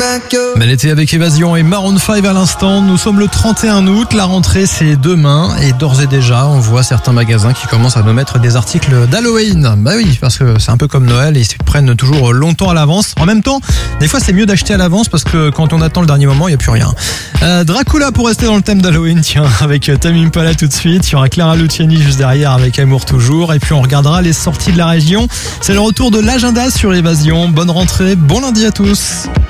Mais l'été avec Évasion et Maroon 5 à l'instant. Nous sommes le 31 août. La rentrée, c'est demain. Et d'ores et déjà, on voit certains magasins qui commencent à nous mettre des articles d'Halloween. Bah oui, parce que c'est un peu comme Noël. Ils se prennent toujours longtemps à l'avance. En même temps, des fois, c'est mieux d'acheter à l'avance parce que quand on attend le dernier moment, il n'y a plus rien. Dracula pour rester dans le thème d'Halloween, tiens, avec Tame Impala tout de suite. Il y aura Clara Luciani juste derrière avec Amour toujours. Et puis on regardera les sorties de la région. C'est le retour de l'agenda sur Évasion. Bonne rentrée, bon lundi à tous.